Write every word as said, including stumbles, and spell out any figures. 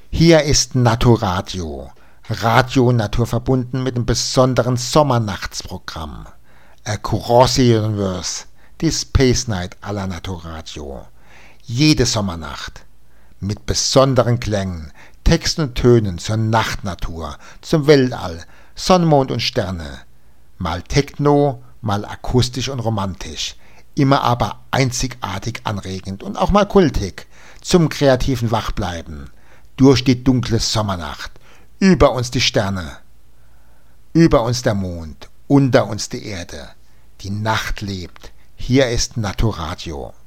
Hier ist Naturadio, Radio naturverbunden mit dem besonderen Sommernachtsprogramm. Across the Universe, die Space Night aller Naturadio. Jede Sommernacht mit besonderen Klängen, Texten und Tönen zur Nachtnatur, zum Weltall, Sonne, Mond und Sterne. Mal Techno, mal akustisch und romantisch, immer aber einzigartig anregend und auch mal kultig, zum kreativen Wachbleiben. Durch die dunkle Sommernacht, über uns die Sterne, über uns der Mond, unter uns die Erde. Die Nacht lebt, hier ist Naturadio.